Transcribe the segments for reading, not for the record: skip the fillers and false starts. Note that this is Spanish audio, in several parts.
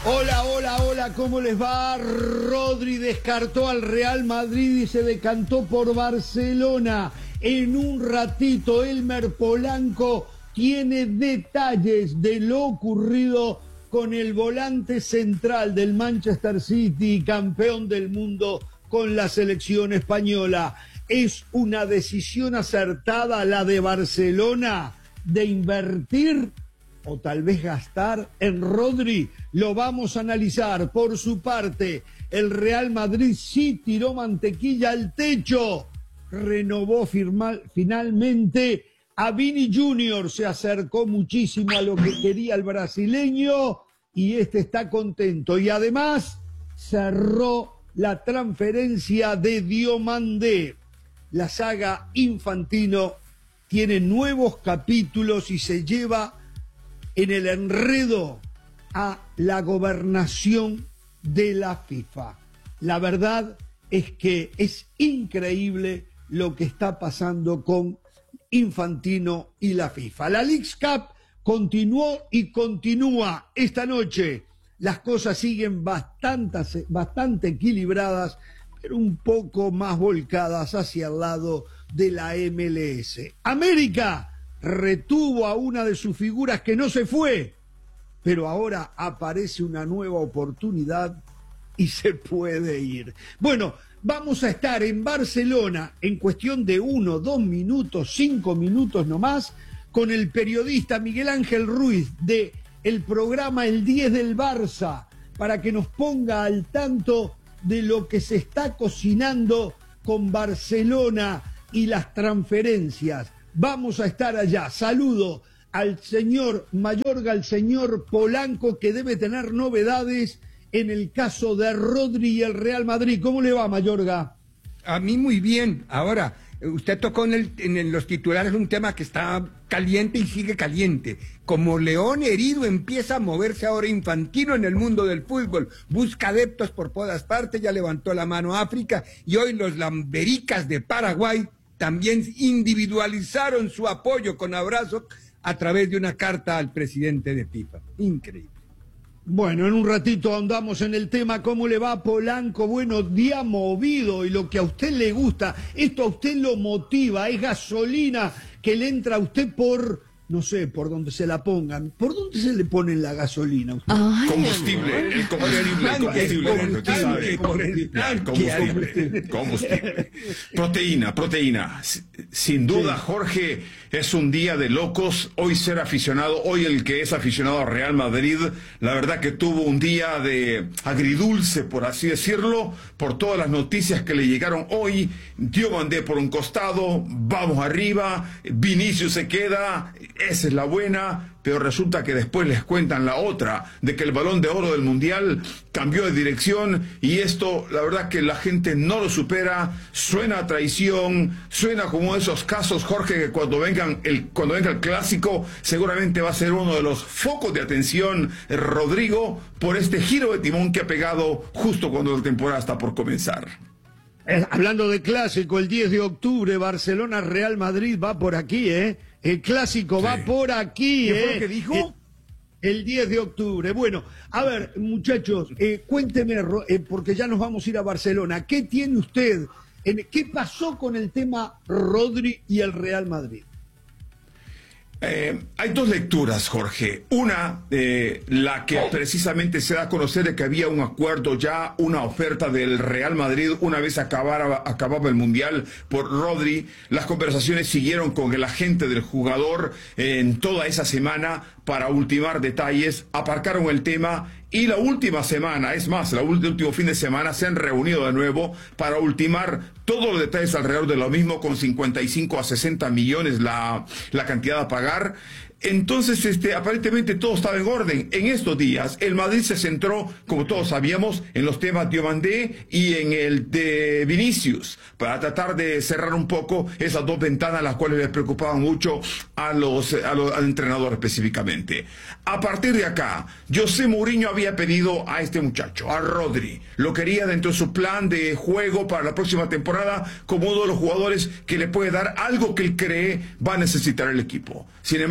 Hola, hola, hola, ¿cómo les va? Rodri descartó al Real Madrid y se decantó por Barcelona. En un ratito, Elmer Polanco tiene detalles de lo ocurrido con el volante central del Manchester City, campeón del mundo con la selección española. ¿Es una decisión acertada la de Barcelona de invertir o tal vez gastar en Rodri? Lo vamos a analizar. Por su parte, el Real Madrid sí tiró mantequilla al techo. Renovó finalmente a Vini Junior. Se acercó muchísimo a lo que quería el brasileño y este está contento. Y además cerró la transferencia de Diomandé. La saga Infantino tiene nuevos capítulos y se lleva en el enredo a la gobernación de la FIFA. La verdad es que es increíble lo que está pasando con Infantino y la FIFA. La Leagues Cup continuó y continúa esta noche. Las cosas siguen bastante equilibradas, pero un poco más volcadas hacia el lado de la MLS. América retuvo a una de sus figuras que no se fue, pero ahora aparece una nueva oportunidad y se puede ir. Bueno, vamos a estar en Barcelona en cuestión de 1, 2 minutos, 5 minutos nomás, con el periodista Miguel Ángel Ruiz de el programa El 10 del Barça, para que nos ponga al tanto de lo que se está cocinando con Barcelona y las transferencias. Vamos a estar allá. Saludo al señor Mayorga, al señor Polanco, que debe tener novedades en el caso de Rodri y el Real Madrid. ¿Cómo le va, Mayorga? A mí muy bien. Ahora, usted tocó en los titulares un tema que está caliente y sigue caliente. Como león herido empieza a moverse ahora Infantino en el mundo del fútbol. Busca adeptos por todas partes, ya levantó la mano África y hoy los lambericas de Paraguay también individualizaron su apoyo con abrazo a través de una carta al presidente de FIFA. Increíble. Bueno, en un ratito andamos en el tema. ¿Cómo le va, Polanco? Bueno, día movido y lo que a usted le gusta, esto a usted lo motiva, es gasolina que le entra a usted por, no sé, por donde se la pongan. ¿Por dónde se le pone la gasolina a usted? Ay, Combustible, el combustible. Proteína. Sin duda, Jorge, es un día de locos. Hoy ser aficionado, hoy el que es aficionado a Real Madrid, la verdad que tuvo un día de agridulce, por así decirlo, por todas las noticias que le llegaron hoy. Diomandé por un costado, vamos arriba, Vinicius se queda, esa es la buena. Pero resulta que después les cuentan la otra, de que el Balón de Oro del Mundial cambió de dirección y esto, la verdad que la gente no lo supera, suena a traición, suena como esos casos, Jorge, que cuando venga el clásico, seguramente va a ser uno de los focos de atención, Rodrigo, por este giro de timón que ha pegado justo cuando la temporada está por comenzar. Hablando de clásico, el 10 de octubre, Barcelona-Real Madrid va por aquí, ¿eh? El clásico va por aquí, ¿Qué fue lo que dijo? El 10 de octubre. Bueno, a ver, muchachos, cuénteme, porque ya nos vamos a ir a Barcelona. ¿Qué tiene usted? ¿Qué pasó con el tema Rodri y el Real Madrid? Hay dos lecturas, Jorge. Una, la que precisamente se da a conocer de que había un acuerdo ya, una oferta del Real Madrid una vez acababa el Mundial por Rodri. Las conversaciones siguieron con el agente del jugador en toda esa semana para ultimar detalles, aparcaron el tema y la última semana, es más, el último fin de semana se han reunido de nuevo para ultimar todos los detalles alrededor de lo mismo, con 55 a 60 millones la cantidad a pagar. Entonces, aparentemente todo estaba en orden. En estos días, el Madrid se centró, como todos sabíamos, en los temas de Diomandé y en el de Vinicius, para tratar de cerrar un poco esas dos ventanas, las cuales les preocupaban mucho al entrenador específicamente. A partir de acá, José Mourinho había pedido a este muchacho, a Rodri, lo quería dentro de su plan de juego para la próxima temporada como uno de los jugadores que le puede dar algo que él cree va a necesitar el equipo. Sin embargo,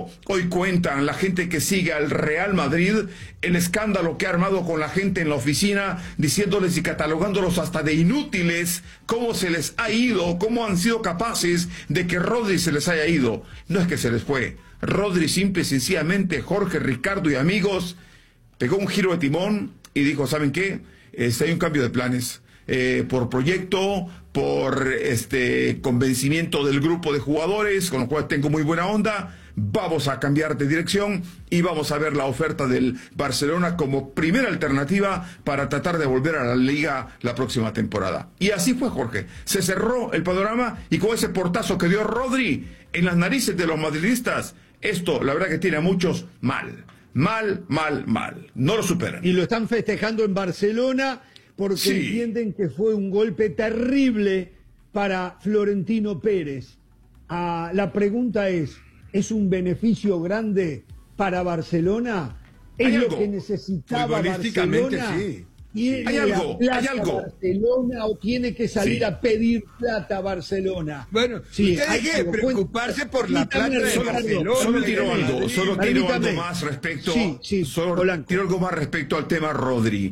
hoy cuentan la gente que sigue al Real Madrid el escándalo que ha armado con la gente en la oficina, diciéndoles y catalogándolos hasta de inútiles, cómo se les ha ido, cómo han sido capaces de que Rodri se les haya ido. No es que se les fue. Rodri simple y sencillamente, Jorge, Ricardo y amigos, pegó un giro de timón y dijo, ¿saben qué? Hay un cambio de planes. Por proyecto, por convencimiento del grupo de jugadores, con lo cual tengo muy buena onda, vamos a cambiar de dirección y vamos a ver la oferta del Barcelona como primera alternativa para tratar de volver a la Liga la próxima temporada. Y así fue, Jorge. Se cerró el panorama y con ese portazo que dio Rodri en las narices de los madridistas, esto, la verdad que tiene a muchos mal. Mal. No lo superan. Y lo están festejando en Barcelona porque Sí. entienden que fue un golpe terrible para Florentino Pérez. La pregunta ¿es un beneficio grande para Barcelona? ¿Es Hay lo algo. que necesitaba Futbolísticamente, Barcelona? sí. ¿Tiene Hay algo, la plata hay algo. Barcelona o tiene que salir Sí. a pedir plata a Barcelona? Bueno, Sí, usted hay deje de algo. preocuparse por la plata de Permítame, Barcelona. Solo tiro de algo, Madrid. solo tiro Permítame. algo más respecto, Sí, solo Polanco. tiro algo más respecto al tema Rodri.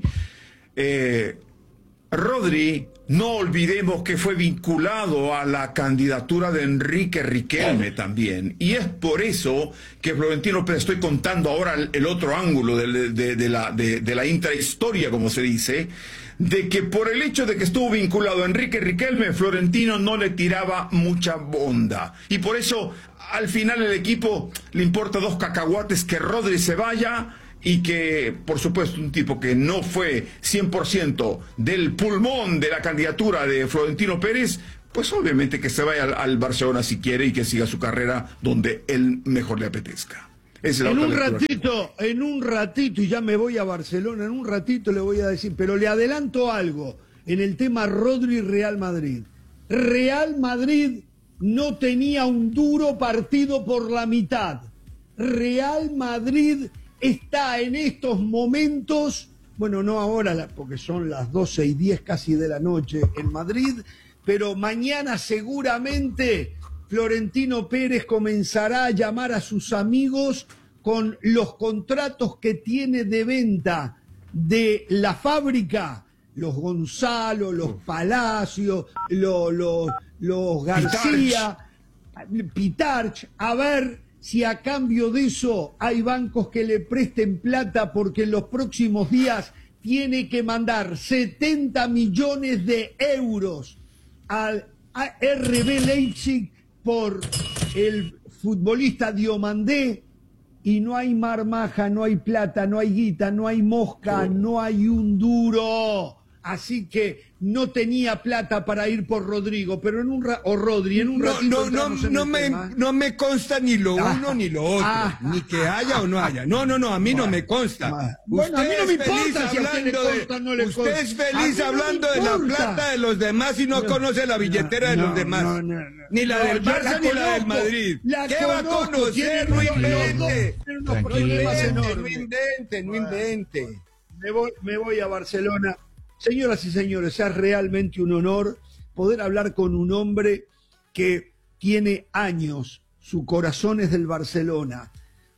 Rodri, no olvidemos que fue vinculado a la candidatura de Enrique Riquelme también. Y es por eso que Florentino Pérez, estoy contando ahora el otro ángulo de la intrahistoria, como se dice, de que por el hecho de que estuvo vinculado a Enrique Riquelme, Florentino no le tiraba mucha onda. Y por eso, al final, el equipo le importa dos cacahuates que Rodri se vaya y que, por supuesto, un tipo que no fue 100% del pulmón de la candidatura de Florentino Pérez, pues obviamente que se vaya al Barcelona si quiere y que siga su carrera donde él mejor le apetezca. Esa es la En otra un lectura. ratito, y ya me voy a Barcelona, en un ratito le voy a decir, pero le adelanto algo en el tema Rodri Real Madrid. Real Madrid no tenía un duro partido por la mitad. Real Madrid está en estos momentos, bueno, no ahora porque son las 12:10 casi de la noche en Madrid, pero mañana seguramente Florentino Pérez comenzará a llamar a sus amigos con los contratos que tiene de venta de la fábrica, los Gonzalo, los Palacio, los García, Pitarch, a ver si a cambio de eso hay bancos que le presten plata, porque en los próximos días tiene que mandar 70 millones de euros al RB Leipzig por el futbolista Diomandé, y no hay marmaja, no hay plata, no hay guita, no hay mosca, no hay un duro. Así que no tenía plata para ir por Rodrigo, pero en un Rodri, en un ratito entramos en el tema. No me consta ni lo uno ni lo otro, ni que haya o no haya. No, a mí no me consta. Bueno, a mí no me es feliz importa si a usted le consta o no le consta. Usted es feliz A mí no me hablando de la importa. plata de los demás y no conoce la billetera de los demás. Ni la del yo Barça ni la del Madrid. La ¿Qué va a conozco, conocer? tienen No los dos, invente. tienen unos problemas enormes. No invente. Me voy a Barcelona. Señoras y señores, es realmente un honor poder hablar con un hombre que tiene años, su corazón es del Barcelona,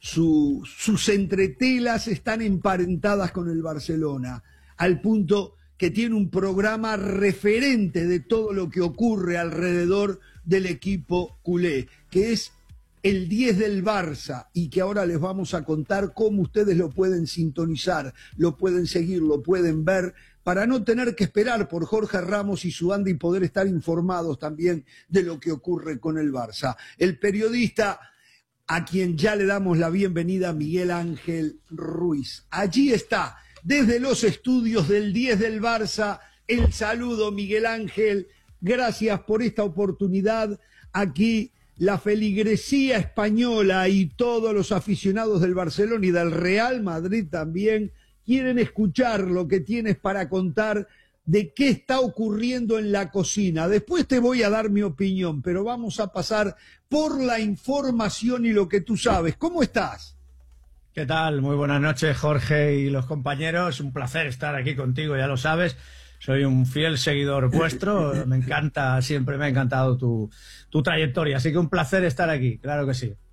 sus entretelas están emparentadas con el Barcelona, al punto que tiene un programa referente de todo lo que ocurre alrededor del equipo culé, que es el 10 del Barça, y que ahora les vamos a contar cómo ustedes lo pueden sintonizar, lo pueden seguir, lo pueden ver, para no tener que esperar por Jorge Ramos y su banda y poder estar informados también de lo que ocurre con el Barça. El periodista a quien ya le damos la bienvenida, Miguel Ángel Ruiz. Allí está, desde los estudios del 10 del Barça, el saludo, Miguel Ángel. Gracias por esta oportunidad. Aquí la feligresía española y todos los aficionados del Barcelona y del Real Madrid también quieren escuchar lo que tienes para contar de qué está ocurriendo en la cocina. Después te voy a dar mi opinión, pero vamos a pasar por la información y lo que tú sabes. ¿Cómo estás? ¿Qué tal? Muy buenas noches, Jorge y los compañeros. Un placer estar aquí contigo, ya lo sabes. Soy un fiel seguidor vuestro. Me encanta, siempre me ha encantado tu trayectoria. Así que un placer estar aquí, claro que sí.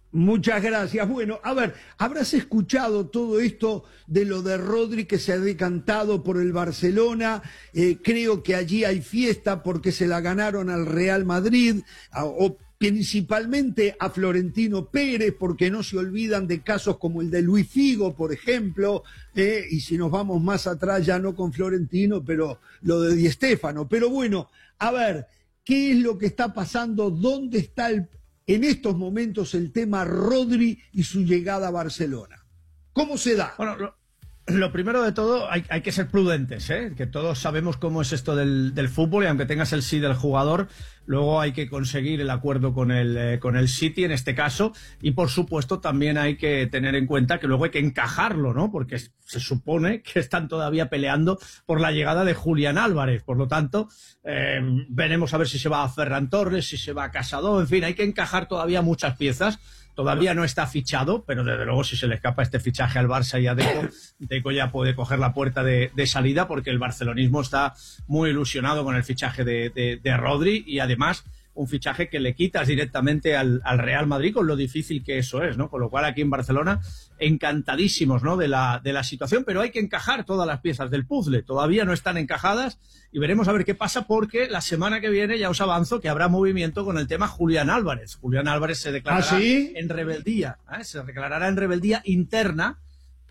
Muchas gracias. Bueno, a ver, habrás escuchado todo esto de lo de Rodri que se ha decantado por el Barcelona. Creo que allí hay fiesta porque se la ganaron al Real Madrid, o principalmente a Florentino Pérez, porque no se olvidan de casos como el de Luis Figo, por ejemplo, y si nos vamos más atrás, ya no con Florentino, pero lo de Di Stéfano. Pero bueno, a ver, ¿qué es lo que está pasando? ¿Dónde está en estos momentos el tema Rodri y su llegada a Barcelona? ¿Cómo se da? Bueno, lo primero de todo, hay que ser prudentes, ¿eh? Que todos sabemos cómo es esto del fútbol, y aunque tengas el sí del jugador, luego hay que conseguir el acuerdo con el City en este caso, y por supuesto también hay que tener en cuenta que luego hay que encajarlo, ¿no? Porque se supone que están todavía peleando por la llegada de Julián Álvarez. Por lo tanto, veremos a ver si se va a Ferran Torres, si se va a Casado, en fin, hay que encajar todavía muchas piezas. Todavía no está fichado, pero desde luego si se le escapa este fichaje al Barça y a Deco ya puede coger la puerta de salida, porque el barcelonismo está muy ilusionado con el fichaje de Rodri, y además un fichaje que le quitas directamente al Real Madrid, con lo difícil que eso es, ¿no? Con lo cual aquí en Barcelona encantadísimos, ¿no? de la situación, pero hay que encajar todas las piezas del puzzle. Todavía no están encajadas y veremos a ver qué pasa, porque la semana que viene ya os avanzo que habrá movimiento con el tema Julián Álvarez. Julián Álvarez se declarará en rebeldía, se declarará en rebeldía interna,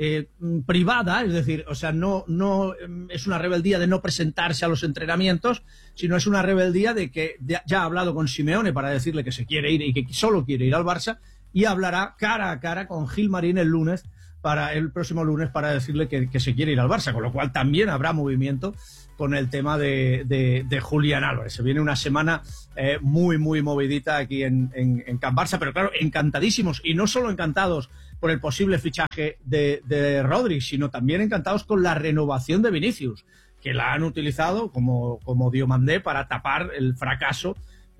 privada, es decir, o sea, no es una rebeldía de no presentarse a los entrenamientos, sino es una rebeldía de que ya ha hablado con Simeone para decirle que se quiere ir y que solo quiere ir al Barça, y hablará cara a cara con Gil Marín el próximo lunes para decirle que se quiere ir al Barça, con lo cual también habrá movimiento con el tema de Julián Álvarez. Se viene una semana muy, muy movidita aquí en Can Barça, pero claro, encantadísimos, y no solo encantados por el posible fichaje de Rodri, sino también encantados con la renovación de Vinicius, que la han utilizado como Diomandé para tapar el fracaso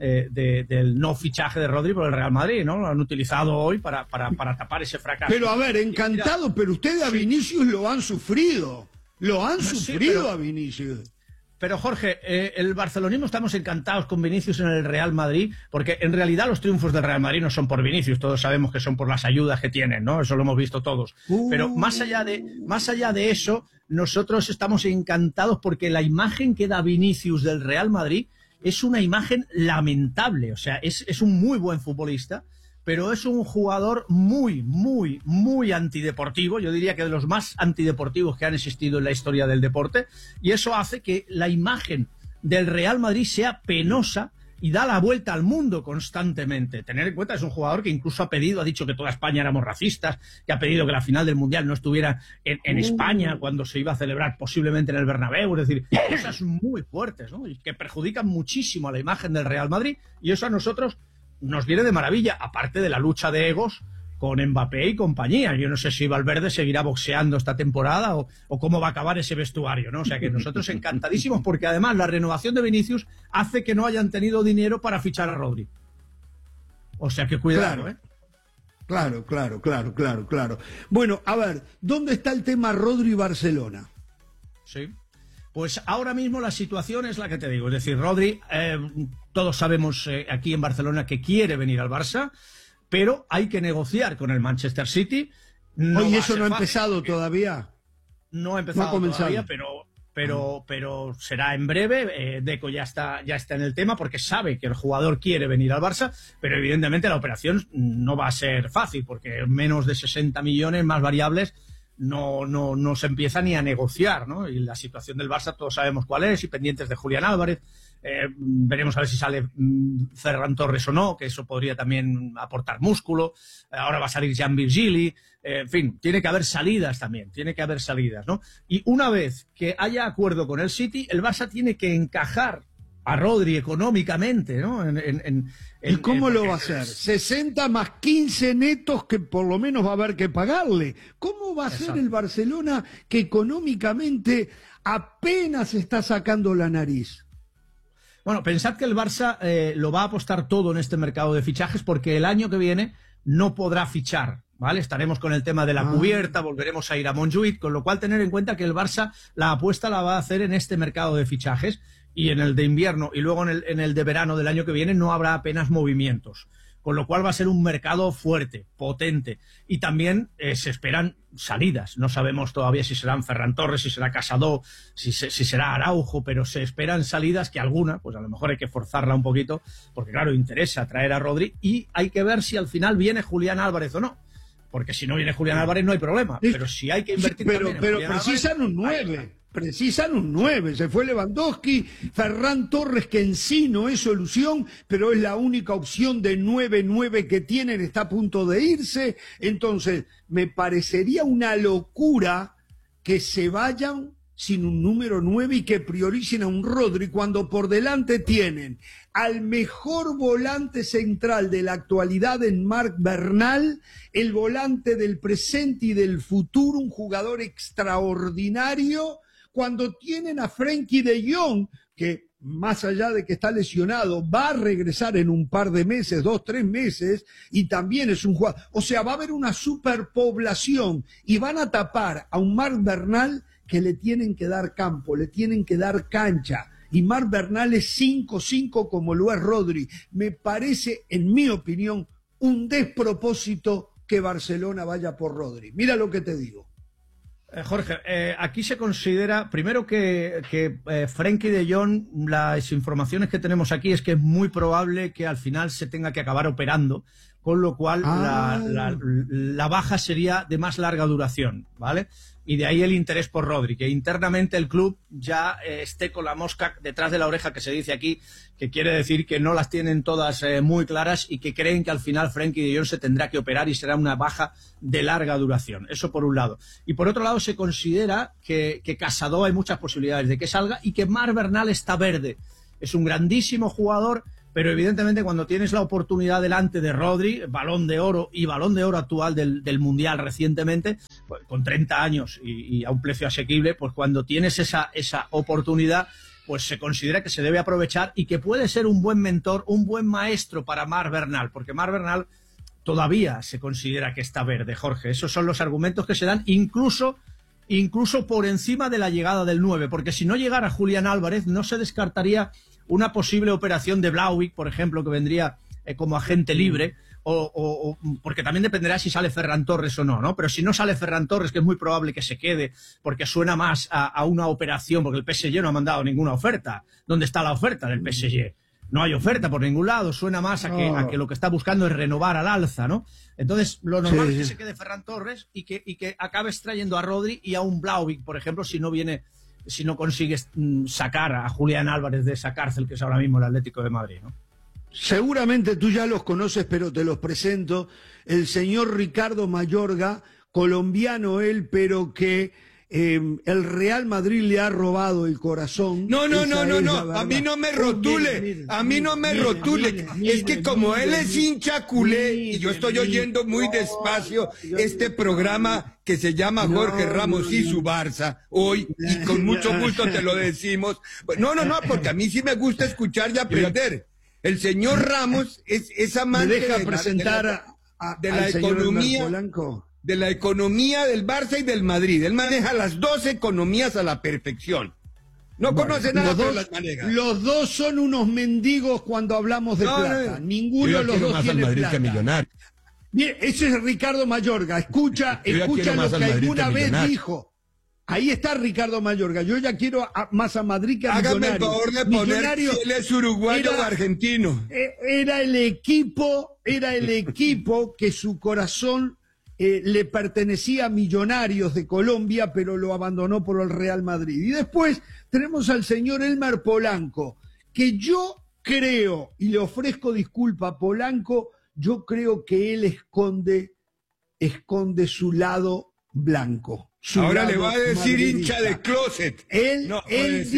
del no fichaje de Rodri por el Real Madrid, ¿no? Lo han utilizado hoy para tapar ese fracaso. Pero a ver, encantado, pero ustedes a Vinicius lo han sufrido. Lo han sufrido a Vinicius. Pero Jorge, el barcelonismo estamos encantados con Vinicius en el Real Madrid, porque en realidad los triunfos del Real Madrid no son por Vinicius, todos sabemos que son por las ayudas que tienen, ¿no? Eso lo hemos visto todos. Pero más allá de eso, nosotros estamos encantados porque la imagen que da Vinicius del Real Madrid es una imagen lamentable. O sea, es un muy buen futbolista, pero es un jugador muy, muy, muy antideportivo. Yo diría que de los más antideportivos que han existido en la historia del deporte, y eso hace que la imagen del Real Madrid sea penosa y da la vuelta al mundo constantemente. Tener en cuenta, es un jugador que incluso ha dicho que toda España éramos racistas, que ha pedido que la final del Mundial no estuviera en España cuando se iba a celebrar posiblemente en el Bernabéu. Es decir, cosas muy fuertes, ¿no? Y que perjudican muchísimo a la imagen del Real Madrid, y eso a nosotros nos viene de maravilla, aparte de la lucha de egos con Mbappé y compañía. Yo no sé si Valverde seguirá boxeando esta temporada o cómo va a acabar ese vestuario, ¿no? O sea que nosotros encantadísimos, porque además la renovación de Vinicius hace que no hayan tenido dinero para fichar a Rodri. O sea que cuidado, claro. Claro. Bueno, a ver, ¿dónde está el tema Rodri y Barcelona? Sí. Pues ahora mismo la situación es la que te digo. Es decir, Rodri, todos sabemos aquí en Barcelona que quiere venir al Barça, pero hay que negociar con el Manchester City. Oye, ¿eso no ha empezado todavía? No ha empezado todavía, pero será en breve. Deco ya está en el tema, porque sabe que el jugador quiere venir al Barça, pero evidentemente la operación no va a ser fácil, porque menos de 60 millones más variables no se empieza ni a negociar, ¿no? Y la situación del Barça todos sabemos cuál es, y pendientes de Julián Álvarez. Veremos a ver si sale Ferran Torres o no, que eso podría también aportar músculo. Ahora va a salir Jan Virgili. En fin, tiene que haber salidas también, ¿no? Y una vez que haya acuerdo con el City, el Barça tiene que encajar a Rodri económicamente, ¿no? ¿Y cómo lo va a hacer? 60 más 15 netos que por lo menos va a haber que pagarle. ¿Cómo va a ser el Barcelona que económicamente apenas está sacando la nariz? Bueno, pensad que el Barça lo va a apostar todo en este mercado de fichajes, porque el año que viene no podrá fichar, ¿vale? Estaremos con el tema de la cubierta, volveremos a ir a Montjuïc, con lo cual tener en cuenta que el Barça la apuesta la va a hacer en este mercado de fichajes, y en el de invierno y luego en el de verano del año que viene no habrá apenas movimientos. con lo cual va a ser un mercado fuerte, potente, y también se esperan salidas. No sabemos todavía si serán Ferran Torres, si será Casado, si será Araujo, pero se esperan salidas que alguna, pues a lo mejor hay que forzarla un poquito, porque claro, interesa traer a Rodri, y hay que ver si al final viene Julián Álvarez o no. Porque si no viene Julián Álvarez no hay problema, pero si hay que invertir también en pero Julián precisan Álvarez, un 9. Precisan un 9, se fue Lewandowski, Ferran Torres, que en sí no es solución, pero es la única opción de 9-9 que tienen, está a punto de irse. Entonces, me parecería una locura que se vayan sin un número 9 y que prioricen a un Rodri cuando por delante tienen al mejor volante central de la actualidad en Marc Bernal, el volante del presente y del futuro, un jugador extraordinario, cuando tienen a Frenkie de Jong, que más allá de que está lesionado, va a regresar en un par de meses, 2-3 meses, y también es un jugador. O sea, va a haber una superpoblación y van a tapar a un Marc Bernal que le tienen que dar campo, le tienen que dar cancha. Y Marc Bernal es 5-5 como lo es Rodri. Me parece, en mi opinión, un despropósito que Barcelona vaya por Rodri. Mira lo que te digo. Jorge, aquí se considera, primero que Frenkie de Jong, las informaciones que tenemos aquí es que es muy probable que al final se tenga que acabar operando, con lo cual la baja sería de más larga duración, ¿vale? Y de ahí el interés por Rodri, que internamente el club ya esté con la mosca detrás de la oreja, que se dice aquí, que quiere decir que no las tienen todas muy claras y que creen que al final Frenkie de Jong se tendrá que operar y será una baja de larga duración. Eso por un lado. Y por otro lado se considera que Casado hay muchas posibilidades de que salga y que Marc Bernal está verde. Es un grandísimo jugador, pero evidentemente cuando tienes la oportunidad delante de Rodri, Balón de Oro y Balón de Oro actual del Mundial recientemente, pues, con 30 años y a un precio asequible, pues cuando tienes esa oportunidad, pues se considera que se debe aprovechar y que puede ser un buen mentor, un buen maestro para Marc Bernal, porque Marc Bernal todavía se considera que está verde, Jorge. Esos son los argumentos que se dan, incluso por encima de la llegada del 9, porque si no llegara Julián Álvarez, no se descartaría una posible operación de Vlahovic, por ejemplo, que vendría como agente libre, o porque también dependerá si sale Ferran Torres o no, ¿no? Pero si no sale Ferran Torres, que es muy probable que se quede, porque suena más a una operación, porque el PSG no ha mandado ninguna oferta. ¿Dónde está la oferta del PSG? No hay oferta por ningún lado, suena más a que lo que está buscando es renovar al alza, ¿no? Entonces, lo normal es que se quede Ferran Torres y que acabes trayendo a Rodri y a un Vlahovic, por ejemplo, si no consigues sacar a Julián Álvarez de esa cárcel que es ahora mismo el Atlético de Madrid, ¿no? Seguramente tú ya los conoces, pero te los presento. El señor Ricardo Mayorga, colombiano él, pero que el Real Madrid le ha robado el corazón. No, a mí no me rotule, es que como él es hincha culé y yo estoy oyendo muy despacio este programa que se llama Jorge Ramos y su Barça hoy, y con mucho gusto te lo decimos. No, porque a mí sí me gusta escuchar y aprender. El señor Ramos es amante ¿Me deja presentar de la economía Polanco? De la economía del Barça y del Madrid. Él maneja las dos economías a la perfección. No conoce nada, pero las maneja. Los dos son unos mendigos cuando hablamos de plata. Ninguno de los dos tiene plata. Millonario. Mire, ese es Ricardo Mayorga. Escucha lo que alguna vez dijo. Ahí está Ricardo Mayorga. Yo ya quiero más a Madrid que a Millonario. Hágame el favor de poner si él es uruguayo o argentino. Era el equipo que su corazón le pertenecía a Millonarios de Colombia, pero lo abandonó por el Real Madrid. Y después tenemos al señor Elmer Polanco, que yo creo, y le ofrezco disculpa a Polanco, yo creo que él esconde su lado blanco. Ahora le va a decir hincha de closet. Él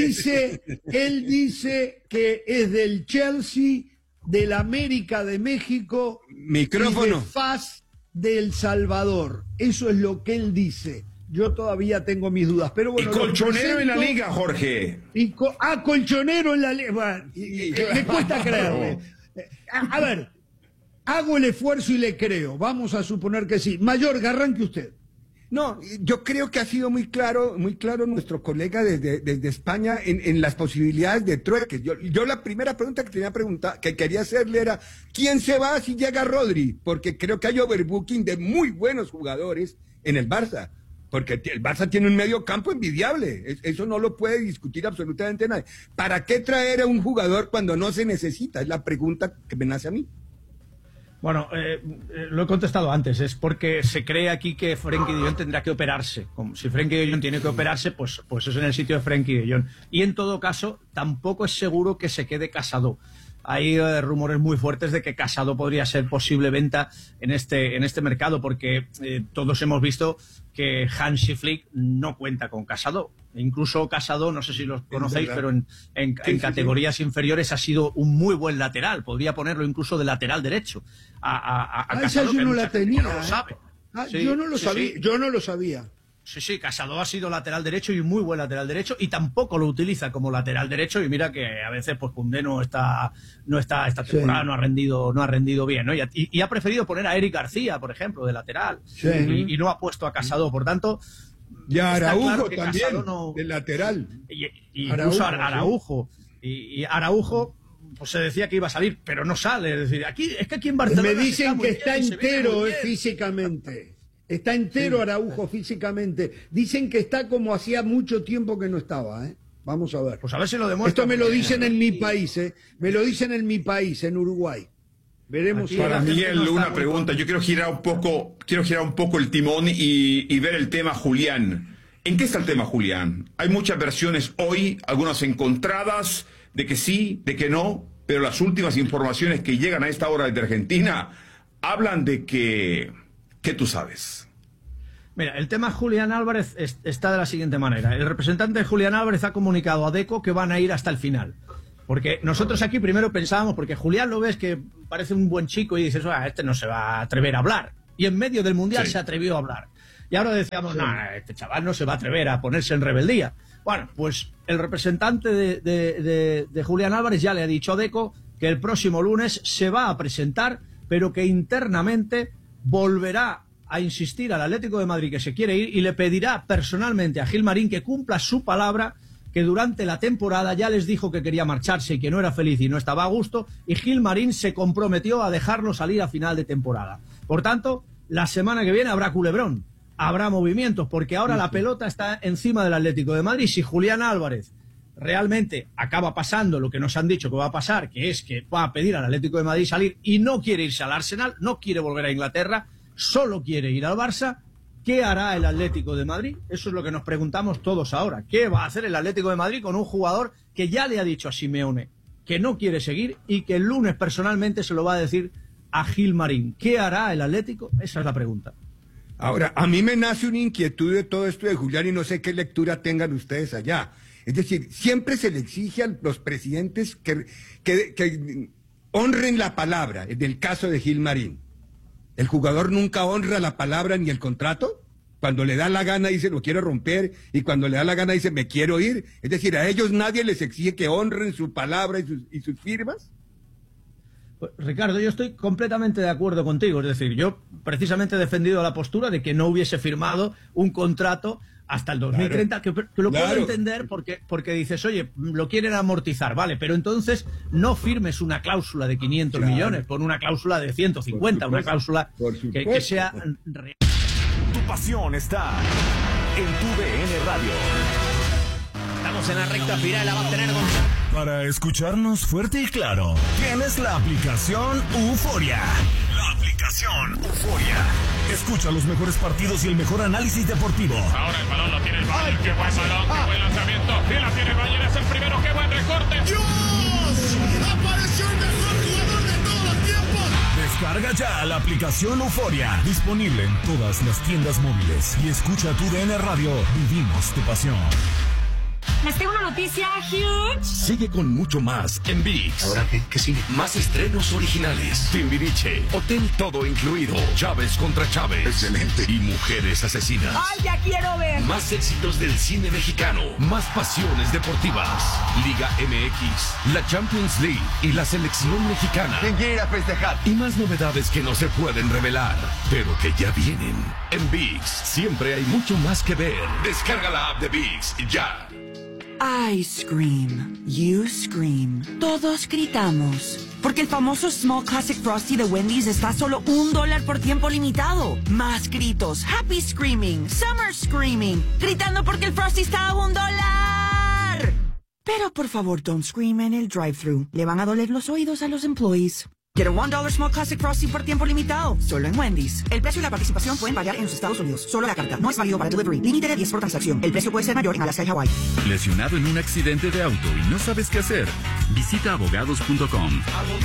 dice que es del Chelsea, del América de México, micrófono, y de FAS de El Salvador. Eso es lo que él dice. Yo todavía tengo mis dudas, pero bueno. Y colchonero en la liga, Jorge. Colchonero en la liga. Bueno, me cuesta creerle. A ver, hago el esfuerzo y le creo. Vamos a suponer que sí. Mayorga, arranque usted. No, yo creo que ha sido muy claro nuestro colega desde España en las posibilidades de trueques. Yo la primera pregunta que quería hacerle era, ¿quién se va si llega Rodri? Porque creo que hay overbooking de muy buenos jugadores en el Barça. Porque el Barça tiene un medio campo envidiable. Eso no lo puede discutir absolutamente nadie. ¿Para qué traer a un jugador cuando no se necesita? Es la pregunta que me nace a mí. Bueno, lo he contestado antes, es porque se cree aquí que Frenkie de Jong tendrá que operarse. Como si Frenkie de Jong tiene que operarse, pues es en el sitio de Frenkie de Jong. Y en todo caso, tampoco es seguro que se quede Casado. Hay rumores muy fuertes de que Casado podría ser posible venta en este mercado, porque todos hemos visto que Hansi Flick no cuenta con Casado. Incluso Casado, no sé si lo conocéis, pero en categorías inferiores ha sido un muy buen lateral. Podría ponerlo incluso de lateral derecho a Casado. Esa yo no la tenía. No lo sabe. Yo no lo sabía. Yo no lo sabía. Sí, Casado ha sido lateral derecho y un muy buen lateral derecho, y tampoco lo utiliza como lateral derecho, y mira que a veces pues Koundé no está esta temporada, no ha rendido bien, ¿no? Y ha preferido poner a Eric García, por ejemplo, de lateral, y no ha puesto a Casado, por tanto. Y a Araujo claro también, de lateral. Y incluso Araujo. Y Araujo, pues se decía que iba a salir, pero no sale. Es decir, aquí en Barcelona me dicen que está entero físicamente. Está entero Araujo físicamente. Dicen que está como hacía mucho tiempo que no estaba, ¿eh? Vamos a ver. Pues a ver si lo demuestra. Esto me lo dicen en mi país, ¿eh? Me lo dicen en mi país, en Uruguay. Veremos. Para Miguel, una pregunta. Yo quiero girar un poco el timón y ver el tema Julián. ¿En qué está el tema Julián? Hay muchas versiones hoy, algunas encontradas, de que sí, de que no, pero las últimas informaciones que llegan a esta hora desde Argentina hablan de que... ¿Qué tú sabes? Mira, el tema Julián Álvarez está de la siguiente manera. El representante de Julián Álvarez ha comunicado a Deco que van a ir hasta el final. Porque nosotros aquí primero pensábamos, porque Julián lo ves que parece un buen chico y dices, este no se va a atrever a hablar. Y en medio del Mundial se atrevió a hablar. Y ahora decíamos, este chaval no se va a atrever a ponerse en rebeldía. Bueno, pues el representante de Julián Álvarez ya le ha dicho a Deco que el próximo lunes se va a presentar, pero que internamente volverá a insistir al Atlético de Madrid que se quiere ir y le pedirá personalmente a Gilmarín que cumpla su palabra, que durante la temporada ya les dijo que quería marcharse y que no era feliz y no estaba a gusto, y Gilmarín se comprometió a dejarlo salir a final de temporada. Por tanto, la semana que viene habrá culebrón, habrá movimientos, porque ahora la pelota está encima del Atlético de Madrid. Si Julián Álvarez realmente acaba pasando lo que nos han dicho que va a pasar, que es que va a pedir al Atlético de Madrid salir y no quiere irse al Arsenal, no quiere volver a Inglaterra, solo quiere ir al Barça, ¿qué hará el Atlético de Madrid? Eso es lo que nos preguntamos todos ahora. ¿Qué va a hacer el Atlético de Madrid con un jugador que ya le ha dicho a Simeone que no quiere seguir y que el lunes personalmente se lo va a decir a Gilmarín? ¿Qué hará el Atlético? Esa es la pregunta. Ahora, a mí me nace una inquietud de todo esto de Julián y no sé qué lectura tengan ustedes allá. Es decir, siempre se le exige a los presidentes que honren la palabra, en el caso de Gilmarín. ¿El jugador nunca honra la palabra ni el contrato? Cuando le da la gana dice lo quiero romper y cuando le da la gana dice me quiero ir. Es decir, a ellos nadie les exige que honren su palabra y sus firmas. Pues, Ricardo, yo estoy completamente de acuerdo contigo. Es decir, yo precisamente he defendido la postura de que no hubiese firmado un contrato hasta el 2030, que lo puedo entender porque dices, oye, lo quieren amortizar, vale, pero entonces no firmes una cláusula de 500 millones, pon una cláusula de 150, una cláusula que sea real. Tu pasión está en tu DN Radio. Estamos en la recta final, la va a tener Para escucharnos fuerte y claro, tienes la aplicación Euforia. La aplicación Euforia. Escucha los mejores partidos y el mejor análisis deportivo. Ahora el balón lo tiene el Bayern. Qué buen balón, qué buen lanzamiento. Y la tiene el Bayern, es el primero. Qué buen recorte. ¡Dios! ¡Apareció el mejor jugador de todos los tiempos! Descarga ya la aplicación Euforia. Disponible en todas las tiendas móviles. Y escucha tu DN Radio. Vivimos tu pasión. Les tengo una noticia huge. Sigue con mucho más en ViX. ¿Ahora qué? ¿Qué sigue? Más estrenos originales. Timbiriche, Hotel Todo Incluido, Chávez contra Chávez. Excelente. Y Mujeres Asesinas. ¡Ay, ya quiero ver! Más éxitos del cine mexicano. Más pasiones deportivas. Liga MX, la Champions League y la selección mexicana. ¿Quién quiere ir a festejar? Y más novedades que no se pueden revelar, pero que ya vienen. En ViX siempre hay mucho más que ver. Descarga la app de ViX ya. I scream, you scream, todos gritamos. Porque el famoso Small Classic Frosty de Wendy's está a solo $1 por tiempo limitado. Más gritos, happy screaming, summer screaming, gritando porque el Frosty está a $1. Pero por favor, don't scream en el drive-thru. Le van a doler los oídos a los employees. Get a $1 Small Classic Frosty por tiempo limitado, solo en Wendy's. El precio y la participación pueden variar en los Estados Unidos. Solo la carta. No es válido para delivery. Límite de 10 por transacción. El precio puede ser mayor en Alaska y Hawái. ¿Lesionado en un accidente de auto y no sabes qué hacer? Visita abogados.com. Abogados.com.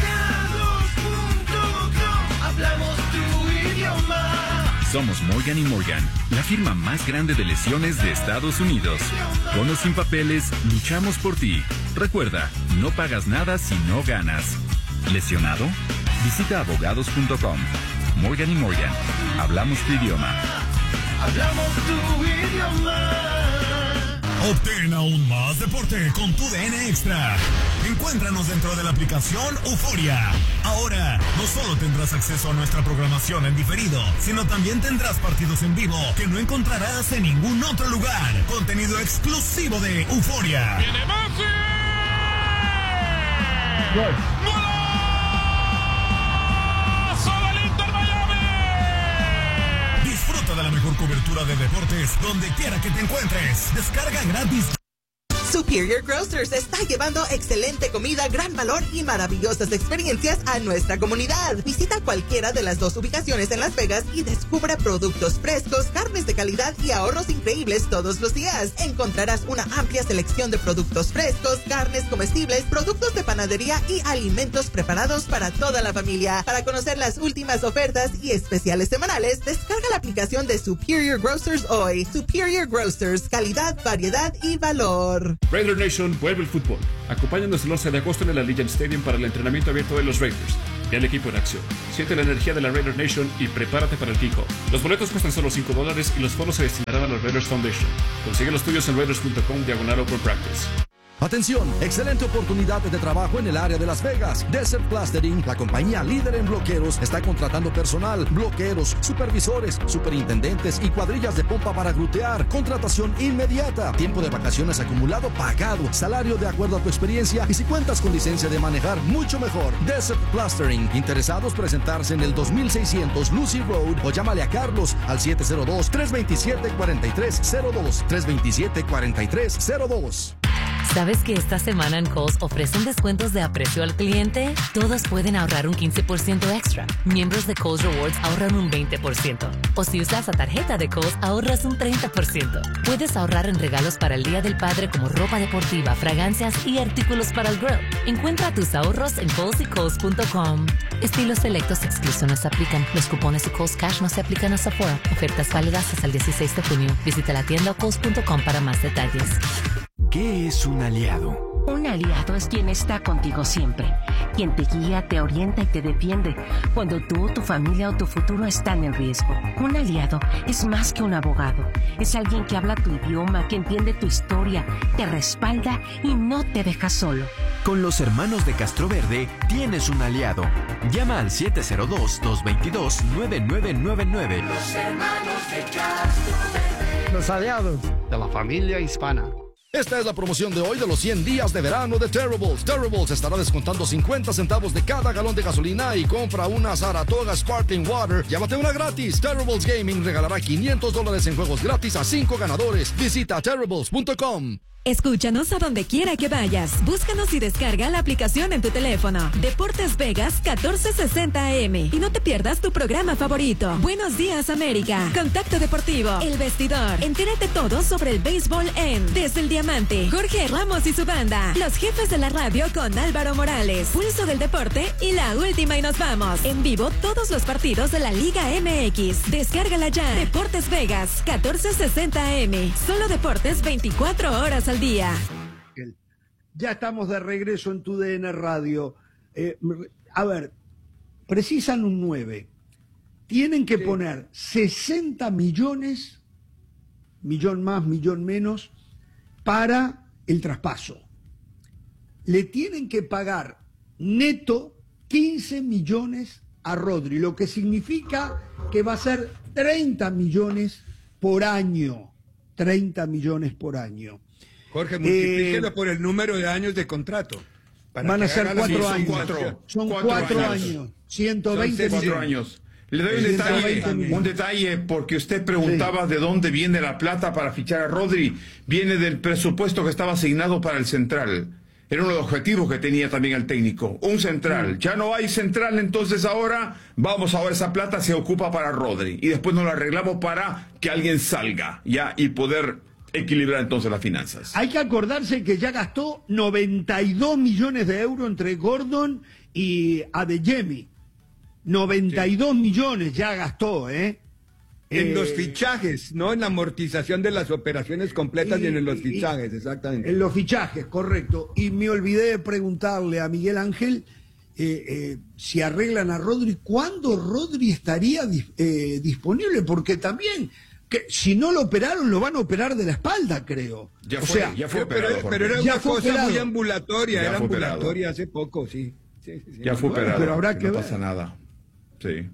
Hablamos tu idioma. Somos Morgan & Morgan, la firma más grande de lesiones de Estados Unidos. Con o sin papeles, luchamos por ti. Recuerda, no pagas nada si no ganas. ¿Lesionado? Visita abogados.com. Morgan & Morgan. Hablamos tu idioma. Hablamos tu idioma. Obtén aún más deporte con tu DN Extra. Encuéntranos dentro de la aplicación Euforia. Ahora, no solo tendrás acceso a nuestra programación en diferido, sino también tendrás partidos en vivo que no encontrarás en ningún otro lugar. Contenido exclusivo de Euforia. ¡Viene Messi! Gol. Disfruta de la mejor cobertura de deportes donde quiera que te encuentres. Descarga gratis. Superior Grocers está llevando excelente comida, gran valor y maravillosas experiencias a nuestra comunidad. Visita cualquiera de las 2 ubicaciones en Las Vegas y descubre productos frescos, carnes de calidad y ahorros increíbles todos los días. Encontrarás una amplia selección de productos frescos, carnes comestibles, productos de panadería y alimentos preparados para toda la familia. Para conocer las últimas ofertas y especiales semanales, descarga la aplicación de Superior Grocers hoy. Superior Grocers, calidad, variedad y valor. Raider Nation vuelve el fútbol. Acompáñanos el 11 de agosto en el Allegiant Stadium para el entrenamiento abierto de los Raiders. Ve al equipo en acción. Siente la energía de la Raider Nation y prepárate para el kickoff. Los boletos cuestan solo $5 y los fondos se destinarán a los Raiders Foundation. Consigue los tuyos en raiders.com/open practice. Atención, excelente oportunidad de trabajo en el área de Las Vegas. Desert Plastering, la compañía líder en bloqueros, está contratando personal, bloqueros, supervisores, superintendentes y cuadrillas de pompa para grutear. Contratación inmediata, tiempo de vacaciones acumulado pagado, salario de acuerdo a tu experiencia y si cuentas con licencia de manejar, mucho mejor. Desert Plastering, interesados presentarse en el 2600 Lucy Road o llámale a Carlos al 702-327-4302, 327-4302. ¿Sabes que esta semana en Kohl's ofrecen descuentos de aprecio al cliente? Todos pueden ahorrar un 15% extra. Miembros de Kohl's Rewards ahorran un 20%. O si usas la tarjeta de Kohl's, ahorras un 30%. Puedes ahorrar en regalos para el Día del Padre como ropa deportiva, fragancias y artículos para el grill. Encuentra tus ahorros en Kohl's y Kohl's.com. Estilos selectos exclusiones aplican. Los cupones y Kohl's Cash no se aplican a Sephora. Ofertas válidas hasta el 16 de junio. Visita la tienda o Kohl's.com para más detalles. ¿Qué es un aliado? Un aliado es quien está contigo siempre, quien te guía, te orienta y te defiende cuando tú, tu familia o tu futuro están en riesgo. Un aliado es más que un abogado, es alguien que habla tu idioma, que entiende tu historia, te respalda y no te deja solo. Con los hermanos de Castroverde tienes un aliado. Llama al 702-222-9999. Los hermanos de Castroverde. Los aliados de la familia hispana. Esta es la promoción de hoy de los 100 días de verano de Terribles. Terribles estará descontando 50 centavos de cada galón de gasolina y compra una Saratoga Sparkling Water. Llévate una gratis. Terribles Gaming regalará $500 en juegos gratis a 5 ganadores. Visita terribles.com. Escúchanos a donde quiera que vayas. Búscanos y descarga la aplicación en tu teléfono. Deportes Vegas 1460 AM. Y no te pierdas tu programa favorito. Buenos días, América. Contacto Deportivo. El Vestidor. Entérate todo sobre el béisbol en Desde el Diamante. Jorge Ramos y su banda. Los jefes de la radio con Álvaro Morales. Pulso del deporte y la última y nos vamos. En vivo todos los partidos de la Liga MX. Descárgala ya. Deportes Vegas 1460 AM. Solo deportes 24 horas al al día. Ya estamos de regreso en tu DN Radio. A ver, precisan un 9. Tienen que poner 60 millones, millón más, millón menos, para el traspaso. Le tienen que pagar neto 15 millones a Rodri, lo que significa que va a ser 30 millones por año. 30 millones por año. Jorge, multiplíquelo por el número de años de contrato. Van a ser 4 años. Son 4 años. 120 son 4 años. Le doy un detalle, porque usted preguntaba de dónde viene la plata para fichar a Rodri. Viene del presupuesto que estaba asignado para el central. Era uno de los objetivos que tenía también el técnico. Un central. Ya no hay central, entonces ahora esa plata se ocupa para Rodri. Y después nos la arreglamos para que alguien salga ya y poder equilibrar entonces las finanzas. Hay que acordarse que ya gastó 92 millones de euros entre Gordon y Adeyemi. 92 millones ya gastó, En los fichajes, no en la amortización de las operaciones completas y en los fichajes, exactamente. En los fichajes, correcto. Y me olvidé de preguntarle a Miguel Ángel si arreglan a Rodri, ¿cuándo Rodri estaría disponible? Porque también, que si no lo operaron, lo van a operar de la espalda, creo. Ya fue operado. Pero era una cosa muy ambulatoria, era ambulatoria hace poco, sí. Ya fue operado, pero habrá que no ver. pasa nada. Sí.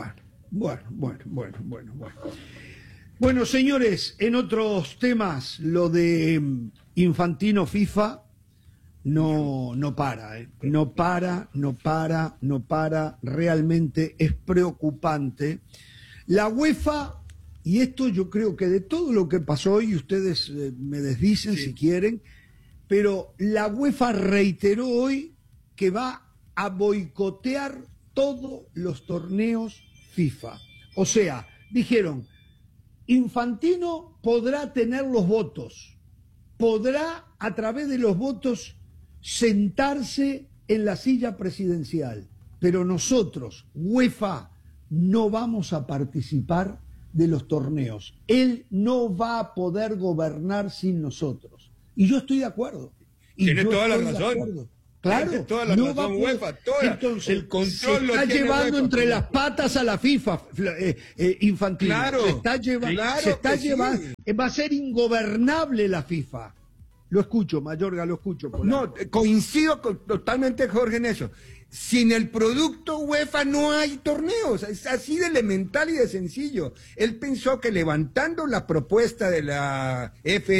Bueno, señores, en otros temas, lo de Infantino FIFA no para, no para, realmente es preocupante. La UEFA, y esto yo creo que de todo lo que pasó hoy, ustedes me desdicen si quieren, pero la UEFA reiteró hoy que va a boicotear todos los torneos FIFA. O sea, dijeron, Infantino podrá tener los votos, podrá a través de los votos sentarse en la silla presidencial, pero nosotros, UEFA, no vamos a participar de los torneos. Él no va a poder gobernar sin nosotros. Y yo estoy de acuerdo. Tiene toda la razón. Claro, toda la razón, UEFA, entonces, el control se lo está tiene llevando UEFA, entre las patas a la FIFA, Infantino. Claro, se está llevando, va a ser ingobernable la FIFA. Lo escucho, Mayorga, lo escucho. No, coincido totalmente, Jorge, en eso. Sin el producto UEFA no hay torneos, es así de elemental y de sencillo. Él pensó que levantando la propuesta de la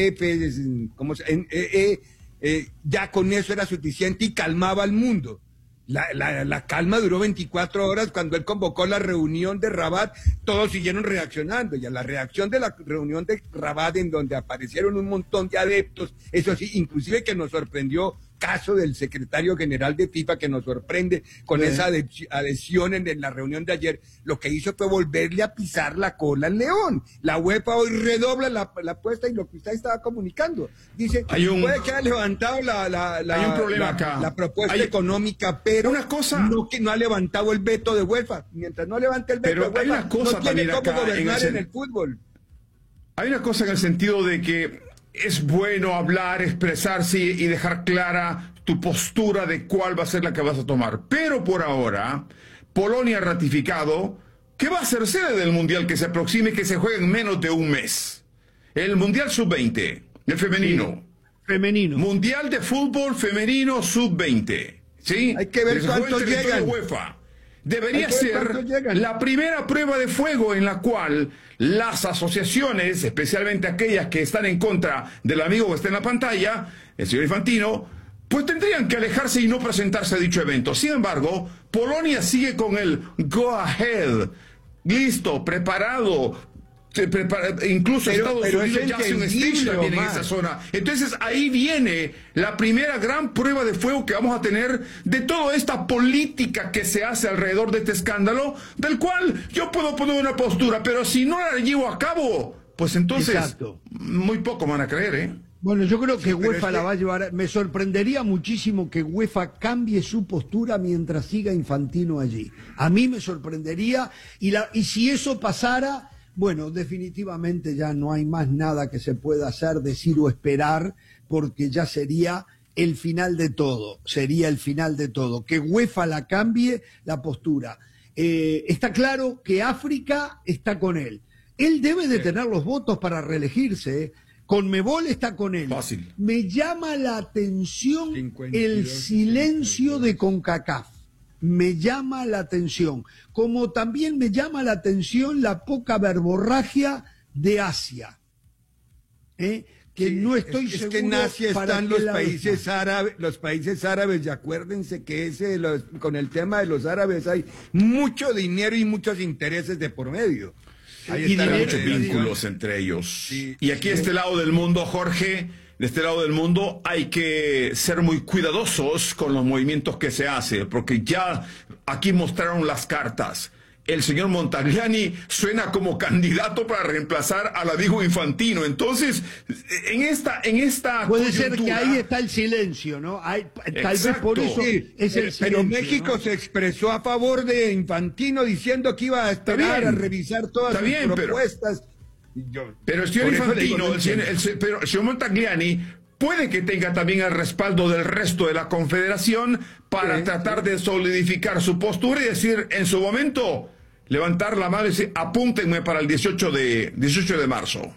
ya con eso era suficiente y calmaba al mundo. La calma duró 24 horas cuando él convocó la reunión de Rabat, todos siguieron reaccionando, y a la reacción de la reunión de Rabat, en donde aparecieron un montón de adeptos, eso sí, inclusive que nos sorprendió, caso del secretario general de FIFA que nos sorprende con esa adhesión en la reunión de ayer, lo que hizo fue volverle a pisar la cola al león. La UEFA hoy redobla la apuesta, y lo que usted estaba comunicando, dice, puede que haya levantado la propuesta económica, pero una cosa, no, que no ha levantado el veto de UEFA. Mientras no levante el veto de UEFA, hay una cosa no tiene cómo acá gobernar en el fútbol. Hay una cosa en el sentido de que es bueno hablar, expresarse y dejar clara tu postura de cuál va a ser la que vas a tomar. Pero por ahora, Polonia ha ratificado que va a ser sede del Mundial que se aproxime, que se juegue en menos de un mes. El Mundial Sub-20, el femenino. Sí, femenino. Mundial de Fútbol Femenino Sub-20. ¿Sí? Hay que ver cuántos llegan. UEFA. Debería ser la primera prueba de fuego en la cual las asociaciones, especialmente aquellas que están en contra del amigo que está en la pantalla, el señor Infantino, pues tendrían que alejarse y no presentarse a dicho evento. Sin embargo, Polonia sigue con el go ahead, listo, preparado. Incluso Estados Unidos ya hace un stage también en esa zona. Entonces ahí viene la primera gran prueba de fuego que vamos a tener de toda esta política que se hace alrededor de este escándalo, del cual yo puedo poner una postura, pero si no la llevo a cabo, pues entonces muy poco van a creer, ¿eh? Bueno, yo creo que UEFA la va a llevar. Me sorprendería muchísimo que UEFA cambie su postura mientras siga Infantino allí. A mí me sorprendería, y si eso pasara, bueno, definitivamente ya no hay más nada que se pueda hacer, decir o esperar, porque ya sería el final de todo, que UEFA la cambie la postura. Está claro que África está con él. Él debe de tener los votos para reelegirse. Conmebol está con él. Fácil. Me llama la atención el silencio de CONCACAF. Me llama la atención. Como también me llama la atención la poca verborragia de Asia. Que no estoy seguro. Es que en Asia están los países árabes, y acuérdense que con el tema de los árabes hay mucho dinero y muchos intereses de por medio. Ahí están muchos vínculos entre ellos. Sí, y aquí, de este lado del mundo, Jorge, de este lado del mundo hay que ser muy cuidadosos con los movimientos que se hacen, porque ya aquí mostraron las cartas. El señor Montagliani suena como candidato para reemplazar a la Diego Infantino. Entonces, en esta puede ser que ahí está el silencio, ¿no? Tal vez por eso es el silencio. Pero México, ¿no?, se expresó a favor de Infantino diciendo que iba a esperar a revisar todas sus propuestas. Pero el señor Infantino, el señor Montagliani puede que tenga también el respaldo del resto de la Confederación para tratar de solidificar su postura y decir en su momento, levantar la mano y decir, apúntenme para el 18 de marzo.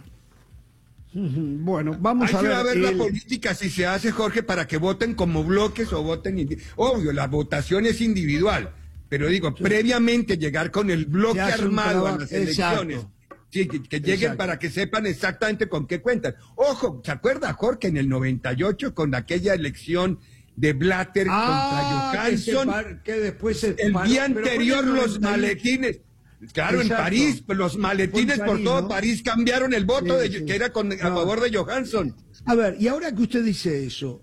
Bueno, vamos a ver. Hay que ver la política si se hace, Jorge, para que voten como bloques o voten. Obvio, la votación es individual, pero digo, previamente llegar con el bloque armado a las elecciones. Sí, que lleguen para que sepan exactamente con qué cuentan. Ojo, ¿se acuerda, Jorge, en el 98 con aquella elección de Blatter contra Johansson? Que después el día anterior los maletines, claro, en París, los maletines por todo París cambiaron el voto que era a favor de Johansson. A ver, y ahora que usted dice eso,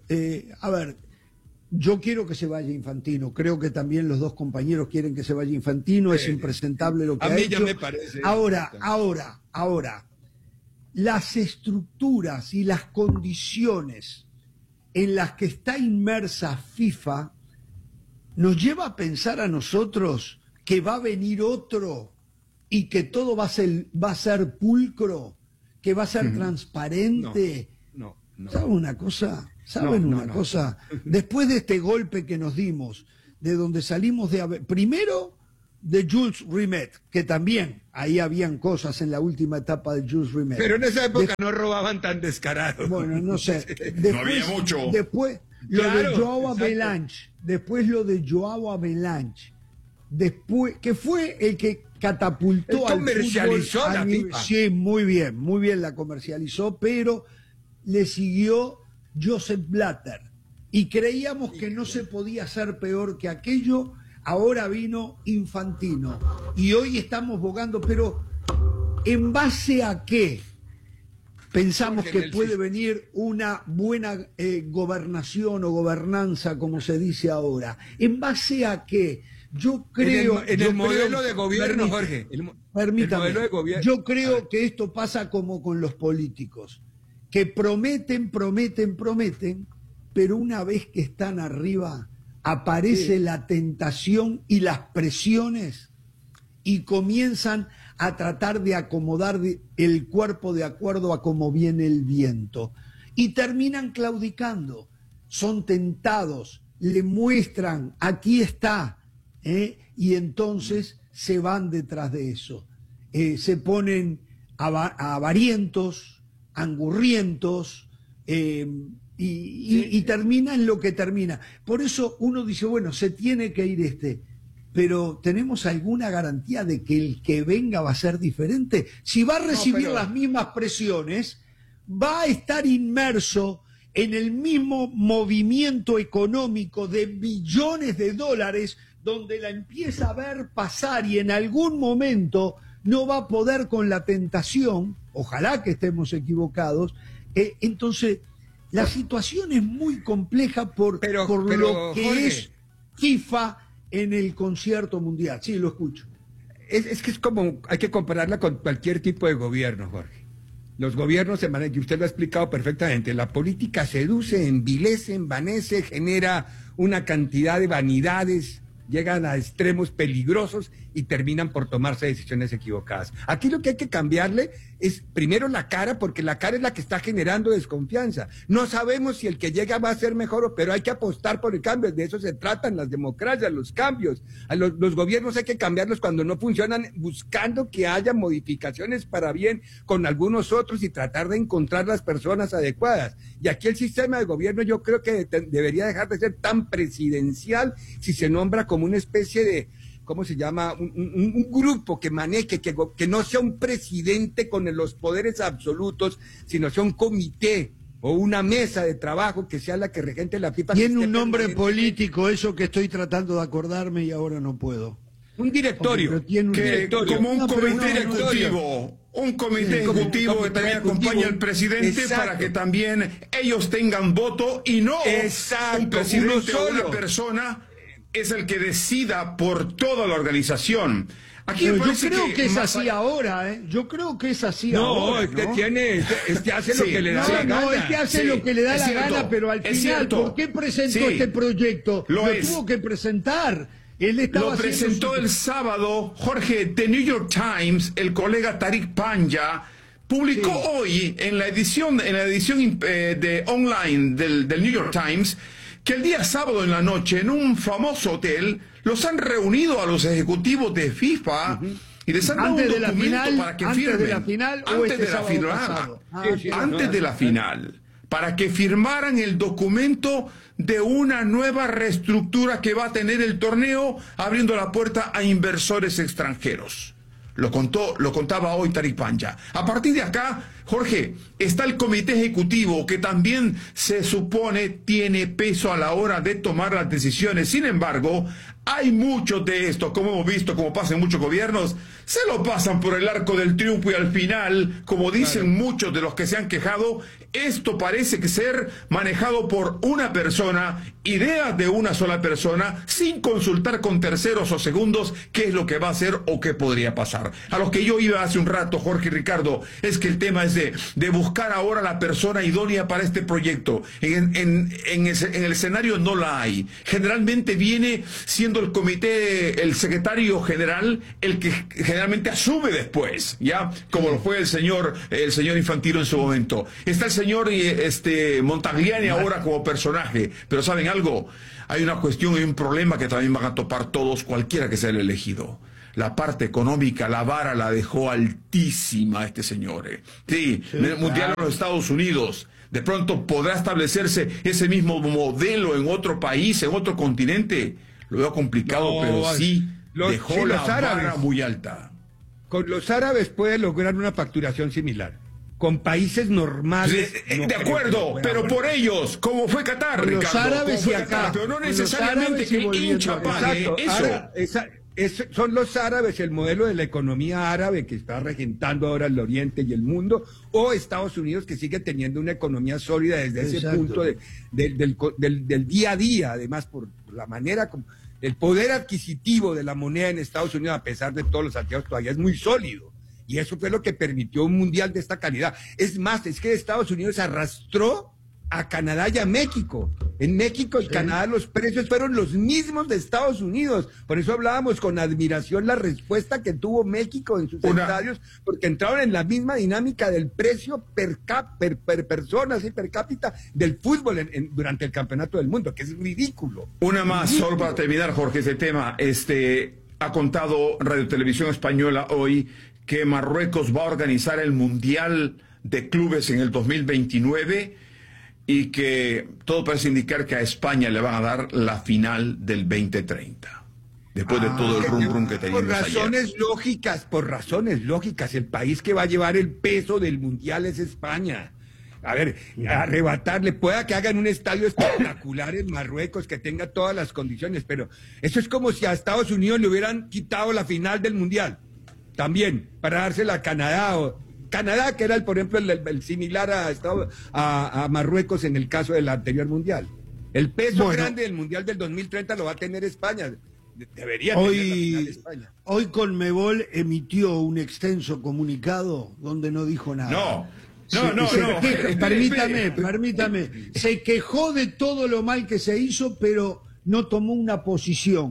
yo quiero que se vaya Infantino, creo que también los dos compañeros quieren que se vaya Infantino, es impresentable lo que ha hecho. A mí ya me parece. Ahora, las estructuras y las condiciones en las que está inmersa FIFA nos lleva a pensar a nosotros que va a venir otro y que todo va a ser pulcro, que va a ser transparente. No. ¿Saben una cosa? Cosa? Después de este golpe que nos dimos, de donde salimos primero de Jules Rimet, que también ahí habían cosas en la última etapa de Jules Rimet. Pero en esa época no robaban tan descarados. Bueno, no sé. No había mucho. Después de Joao Avalanche. Después lo de Joao Avalanche. Después, que fue el que catapultó al comercializó la FIFA. Sí, muy bien la comercializó, pero le siguió Joseph Blatter. Y creíamos que no se podía hacer peor que aquello. Ahora vino Infantino. Y hoy estamos bogando, pero ¿en base a qué pensamos que puede venir una buena gobernación o gobernanza, como se dice ahora? ¿En base a qué? Yo creo... En el modelo de gobierno, Jorge. Permítame. Yo creo que esto pasa como con los políticos, que prometen, pero una vez que están arriba, aparece la tentación y las presiones y comienzan a tratar de acomodar el cuerpo de acuerdo a cómo viene el viento. Y terminan claudicando, son tentados, le muestran, aquí está, y entonces se van detrás de eso. Se ponen avarientos, angurrientos, y termina en lo que termina. Por eso uno dice, bueno, se tiene que ir pero ¿tenemos alguna garantía de que el que venga va a ser diferente? Si va a recibir las mismas presiones, va a estar inmerso en el mismo movimiento económico de billones de dólares, donde la empieza a ver pasar y en algún momento no va a poder con la tentación, ojalá que estemos equivocados. Entonces, la situación es muy compleja por lo que Jorge, es FIFA en el concierto mundial. Sí, lo escucho. Es que es como, hay que compararla con cualquier tipo de gobierno, Jorge. Los gobiernos se manejan, y usted lo ha explicado perfectamente, la política seduce, envilece, envanece, genera una cantidad de vanidades llegan a extremos peligrosos y terminan por tomarse decisiones equivocadas. Aquí lo que hay que cambiarle es primero la cara, porque la cara es la que está generando desconfianza. No sabemos si el que llega va a ser mejor, pero hay que apostar por el cambio. De eso se tratan las democracias, los cambios. A los gobiernos hay que cambiarlos cuando no funcionan, buscando que haya modificaciones para bien con algunos otros y tratar de encontrar las personas adecuadas. Y aquí el sistema de gobierno yo creo que debería dejar de ser tan presidencial si se nombra como una especie de, ¿cómo se llama? Un grupo que maneje, que no sea un presidente con los poderes absolutos, sino sea un comité o una mesa de trabajo que sea la que regente la FIFA. Tiene un nombre político, eso que estoy tratando de acordarme y ahora no puedo. Un directorio. Como un comité ejecutivo. Un comité ejecutivo que también acompaña al presidente. Exacto. Para que también ellos tengan voto y no un presidente o una persona es el que decida por toda la organización. Aquí yo creo que es así ahora, ¿eh? Yo creo que es así ahora. Este hace lo que le da la gana. No, este hace lo que le da la gana, pero al final, ¿por qué presentó este proyecto? Lo tuvo que presentar. Lo presentó el sábado, Jorge. The New York Times, el colega Tariq Panja, publicó hoy en la edición de online del New York Times que el día sábado en la noche, en un famoso hotel, los han reunido a los ejecutivos de FIFA y les han dado un documento para que firmen. ¿Antes de la final o este sábado pasado? Antes de la final, para que firmaran el documento de una nueva reestructura que va a tener el torneo, abriendo la puerta a inversores extranjeros. Lo contaba hoy Tariq Panja. A partir de acá, Jorge, está el comité ejecutivo que también se supone tiene peso a la hora de tomar las decisiones. Sin embargo, hay muchos de estos, como hemos visto, como pasa en muchos gobiernos, se lo pasan por el arco del triunfo y al final, como dicen muchos de los que se han quejado, esto parece que ser manejado por una persona, ideas de una sola persona, sin consultar con terceros o segundos qué es lo que va a hacer o qué podría pasar. A lo que yo iba hace un rato, Jorge y Ricardo, es que el tema es de buscar ahora la persona idónea para este proyecto. En el escenario no la hay. Generalmente viene siendo el comité, el secretario general, el que generalmente asume después, ¿ya? Como lo fue el señor Infantino en su momento. Está el señor Montagliani ahora como personaje, pero ¿saben algo? Hay una cuestión y un problema que también van a topar todos, cualquiera que sea el elegido. La parte económica, la vara la dejó altísima este señor. Sí, en el Mundial de los Estados Unidos. De pronto podrá establecerse ese mismo modelo en otro país, en otro continente. Lo veo complicado, pero sí dejó la vara muy alta. Con los árabes puede lograr una facturación similar. Con países normales. De acuerdo, pero por ellos, como fue Qatar, Ricardo. Los árabes y acá. Pero no necesariamente que el hincha pague eso. Son los árabes, el modelo de la economía árabe que está regentando ahora el Oriente y el mundo, o Estados Unidos que sigue teniendo una economía sólida desde ese punto del día a día, además por la manera como el poder adquisitivo de la moneda en Estados Unidos, a pesar de todos los altibajos, todavía es muy sólido. Y eso fue lo que permitió un mundial de esta calidad. Es más, es que Estados Unidos arrastró a Canadá y a México. En México y Canadá los precios fueron los mismos de Estados Unidos. Por eso hablábamos con admiración la respuesta que tuvo México en sus estadios, porque entraron en la misma dinámica del precio per persona, ¿sí? Per cápita del fútbol durante el Campeonato del Mundo, que es ridículo. Una más, solo para terminar, Jorge, ese tema. Ha contado Radio Televisión Española hoy que Marruecos va a organizar el Mundial de Clubes en el 2029 y que todo parece indicar que a España le van a dar la final del 2030. Después de todo el rum que teníamos por razones lógicas, el país que va a llevar el peso del Mundial es España. A ver, arrebatarle, pueda que hagan un estadio espectacular en Marruecos, que tenga todas las condiciones, pero eso es como si a Estados Unidos le hubieran quitado la final del Mundial, también, para dársela a Canadá, que era, por ejemplo, el similar a Marruecos en el caso del anterior Mundial. El peso grande del Mundial del 2030 lo va a tener España. Debería tener la final de España. Hoy Conmebol emitió un extenso comunicado donde no dijo nada. No. Permítame. Se quejó de todo lo mal que se hizo, pero no tomó una posición.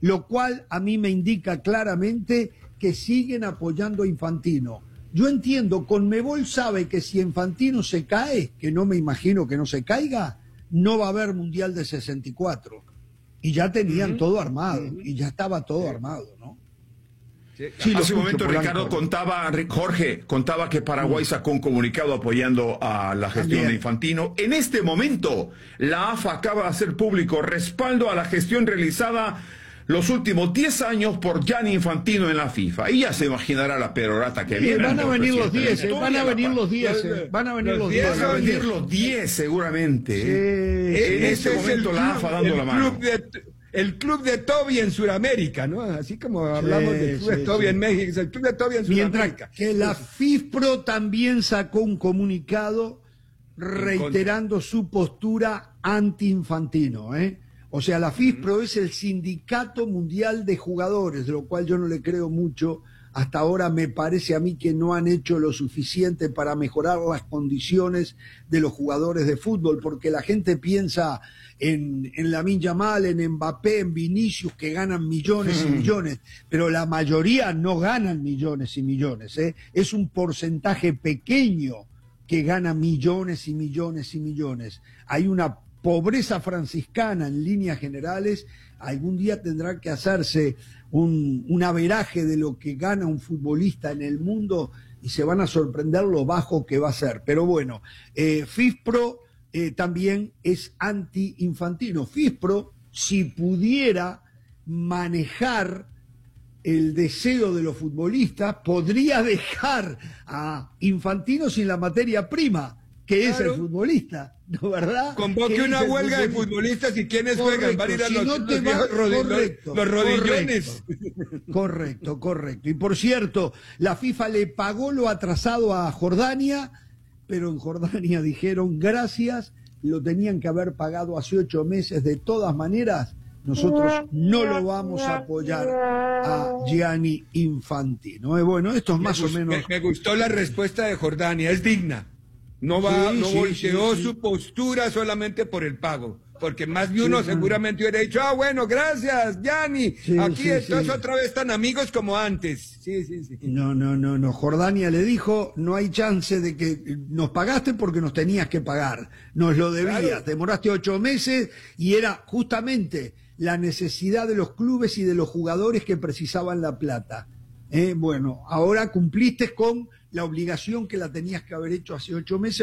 lo cual a mí me indica claramente que siguen apoyando a Infantino. Yo entiendo, Conmebol sabe que si Infantino se cae, que no me imagino que no se caiga, no va a haber Mundial de 64. Y ya tenían todo armado, y ya estaba todo armado, ¿no? Sí, hace un momento Ricardo Jorge contaba que Paraguay sacó un comunicado apoyando a la gestión de Infantino. En este momento, la AFA acaba de hacer público respaldo a la gestión realizada los últimos 10 años por Gianni Infantino en la FIFA. Y ya se imaginará la perorata que viene. Van a venir los 10, van a venir los 10, van a venir los 10. Van a venir los 10 seguramente. En este momento la AFA dando la mano. El club de Toby en Sudamérica, ¿no? Así como hablamos del club de Toby en México, es el club de Toby en Sudamérica. Mientras que la FIFPro también sacó un comunicado reiterando su postura anti-Infantino, ¿eh? O sea, la FIFPro es el Sindicato Mundial de Jugadores, de lo cual yo no le creo mucho. Hasta ahora me parece a mí que no han hecho lo suficiente para mejorar las condiciones de los jugadores de fútbol, porque la gente piensa en Lamine Yamal, en Mbappé, en Vinicius, que ganan millones y millones, pero la mayoría no ganan millones y millones, ¿eh? Es un porcentaje pequeño que gana millones y millones y millones. Hay una pobreza franciscana en líneas generales. Algún día tendrá que hacerse un averaje de lo que gana un futbolista en el mundo y se van a sorprender lo bajo que va a ser. Pero bueno, FIFPro también es anti-Infantino. FIFPro, si pudiera manejar el deseo de los futbolistas, podría dejar a Infantino sin la materia prima, que es el futbolista, ¿no, verdad? Convoque una huelga de futbolistas y quienes juegan, van a ir a los rodillones. Correcto. Y por cierto, la FIFA le pagó lo atrasado a Jordania, pero en Jordania dijeron gracias, lo tenían que haber pagado hace 8 meses. De todas maneras, nosotros no lo vamos a apoyar a Gianni Infantino. Bueno, esto es más o menos... Me gustó la respuesta de Jordania, es digna. No volteó su postura solamente por el pago, porque más de uno seguramente hubiera dicho, bueno, gracias, Gianni, aquí estás otra vez tan amigos como antes. No, Jordania le dijo, no hay chance de que nos pagaste porque nos tenías que pagar, nos lo debías, demoraste 8 meses y era justamente la necesidad de los clubes y de los jugadores que precisaban la plata. Bueno, ahora cumpliste con la obligación que la tenías que haber hecho hace 8 meses.